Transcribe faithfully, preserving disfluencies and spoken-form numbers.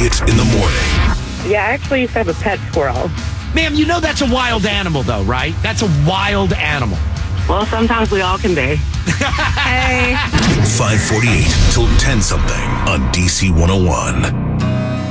Hit in the morning. Yeah, I actually used to have a pet squirrel. Ma'am, you know that's a wild animal, though, right? That's a wild animal. Well, sometimes we all can be. Hey. five forty-eight till ten something on D C one oh one.